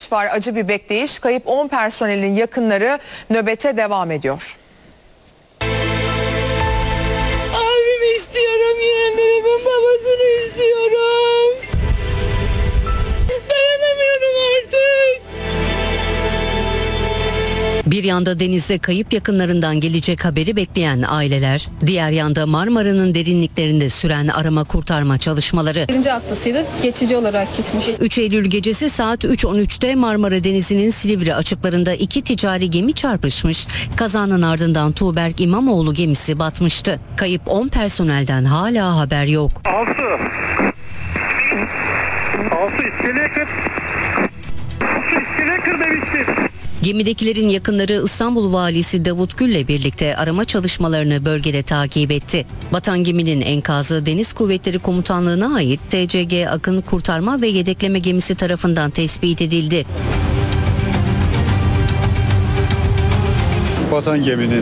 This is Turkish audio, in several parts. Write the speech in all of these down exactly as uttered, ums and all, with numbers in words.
bekleyiş var, acı bir bekleyiş. Kayıp on personelin yakınları nöbete devam ediyor. Abimi istiyorum, yeğenlerimin babasını istiyorum. Dayanamıyorum artık. Bir yanda denizde kayıp yakınlarından gelecek haberi bekleyen aileler, diğer yanda Marmara'nın derinliklerinde süren arama kurtarma çalışmaları. Birinci haftasıydı, geçici olarak gitmiş. üç Eylül gecesi saat üç on üçte Marmara Denizi'nin Silivri açıklarında iki ticari gemi çarpışmış. Kazanın ardından Tuğberk İmamoğlu gemisi batmıştı. Kayıp on personelden hala haber yok. Alsu. Alsu iskeleye kır. Alsu iskeleye kır demiştim. Gemidekilerin yakınları İstanbul Valisi Davut Gül'le birlikte arama çalışmalarını bölgede takip etti. Batan geminin enkazı Deniz Kuvvetleri Komutanlığı'na ait T C G Akın Kurtarma ve Yedekleme Gemisi tarafından tespit edildi. Batan geminin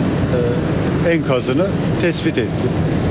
e, enkazını tespit etti.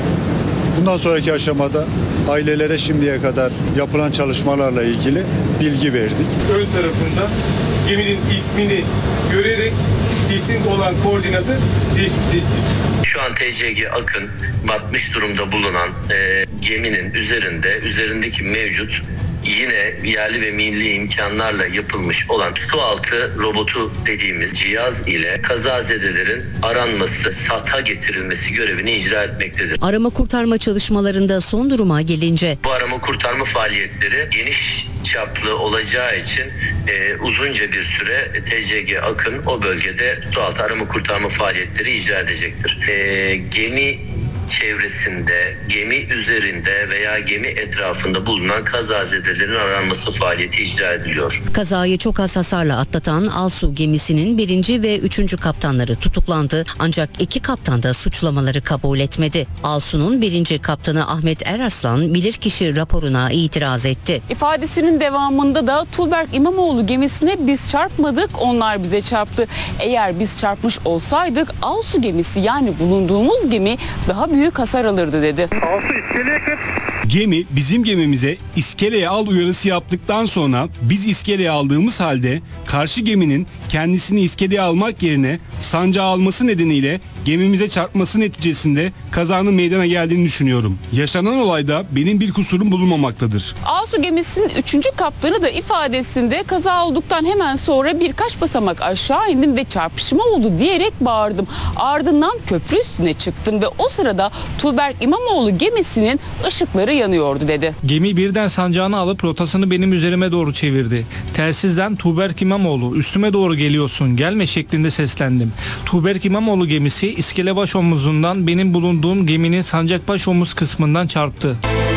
Bundan sonraki aşamada ailelere şimdiye kadar yapılan çalışmalarla ilgili bilgi verdik. Ön tarafında geminin ismini görerek isim olan koordinatı tespit ettik. Şu an T C G Akın batmış durumda bulunan e, geminin üzerinde, üzerindeki mevcut yine yerli ve milli imkanlarla yapılmış olan sualtı robotu dediğimiz cihaz ile kazazedelerin aranması, sata getirilmesi görevini icra etmektedir. Arama kurtarma çalışmalarında son duruma gelince Bu arama kurtarma faaliyetleri geniş çaplı olacağı için e, uzunca bir süre T C G Akın o bölgede sualtı arama kurtarma faaliyetleri icra edecektir. E, gemi çevresinde, gemi üzerinde veya gemi etrafında bulunan kazazedelerin aranması faaliyeti icra ediliyor. kazayı çok az hasarla atlatan Alsu gemisinin birinci ve üçüncü kaptanları tutuklandı. Ancak iki kaptan da suçlamaları kabul etmedi. Alsu'nun birinci kaptanı Ahmet Erarslan bilirkişi raporuna itiraz etti. İfadesinin devamında da Tuğberk İmamoğlu gemisine biz çarpmadık, onlar bize çarptı. Eğer biz çarpmış olsaydık Alsu gemisi, yani bulunduğumuz gemi daha büyük hasar alırdı dedi. Alsu iskeleye kır. Gemi bizim gemimize iskeleye al uyarısı yaptıktan sonra biz iskeleye aldığımız halde karşı geminin kendisini iskeleye almak yerine sancağı alması nedeniyle gemimize çarpması neticesinde kazanın meydana geldiğini düşünüyorum. Yaşanan olayda benim bir kusurum bulunmamaktadır. Alsu gemisinin üçüncü kaptanı da ifadesinde kaza olduktan hemen sonra birkaç basamak aşağı indim ve çarpışma oldu diyerek bağırdım. Ardından köprü üstüne çıktım ve o sırada Tuğberk İmamoğlu gemisinin ışıkları yanıyordu dedi. Gemi birden sancağını alıp rotasını benim üzerime doğru çevirdi. Telsizden Tuğberk İmamoğlu üstüme doğru geliyorsun gelme şeklinde seslendim. Tuğberk İmamoğlu gemisi iskelebaş omuzundan benim bulunduğum geminin sancakbaş omuz kısmından çarptı.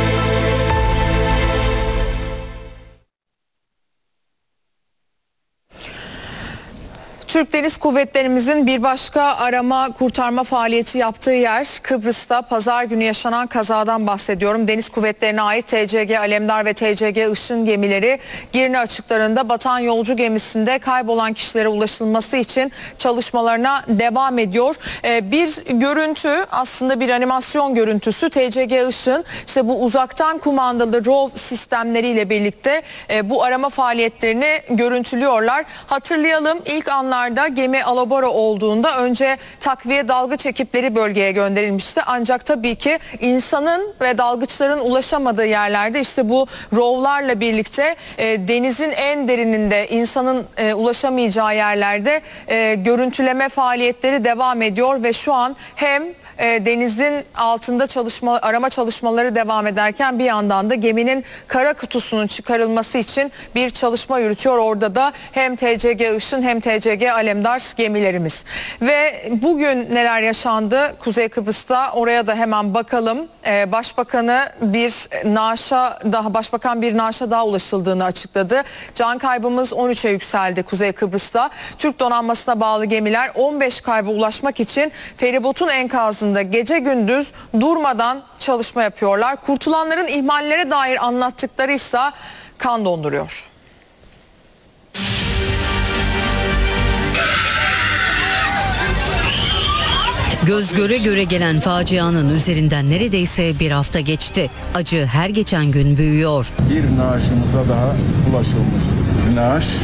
Türk Deniz Kuvvetlerimizin bir başka arama kurtarma faaliyeti yaptığı yer Kıbrıs'ta pazar günü yaşanan kazadan bahsediyorum. Deniz Kuvvetlerine ait T C G Alemdar ve T C G Işın gemileri Girne açıklarında batan yolcu gemisinde kaybolan kişilere ulaşılması için çalışmalarına devam ediyor. Ee, bir görüntü, aslında bir animasyon görüntüsü. T C G Işın işte bu uzaktan kumandalı R O V sistemleriyle birlikte e, bu arama faaliyetlerini görüntülüyorlar. Hatırlayalım, ilk anlar gemi alabora olduğunda önce takviye dalgıç ekipleri bölgeye gönderilmişti. Ancak tabii ki insanın ve dalgıçların ulaşamadığı yerlerde işte bu rovlarla birlikte e, denizin en derininde, insanın e, ulaşamayacağı yerlerde e, görüntüleme faaliyetleri devam ediyor ve şu an hem E, denizin altında çalışma, arama çalışmaları devam ederken bir yandan da geminin kara kutusunun çıkarılması için bir çalışma yürütüyor. Orada da hem T C G Işın hem T C G Alemdar gemilerimiz. Ve bugün neler yaşandı Kuzey Kıbrıs'ta, oraya da hemen bakalım. E, Başbakanı bir naaşa daha Başbakan bir naaşa daha ulaşıldığını açıkladı. Can kaybımız on üçe yükseldi Kuzey Kıbrıs'ta. Türk donanmasına bağlı gemiler on beş kayba ulaşmak için feribotun enkazı gece gündüz durmadan çalışma yapıyorlar. Kurtulanların ihmallere dair anlattıkları ise kan donduruyor. Göz göre göre gelen facianın üzerinden neredeyse bir hafta geçti. Acı her geçen gün büyüyor. Bir naaşımıza daha ulaşılmıştır. Naaş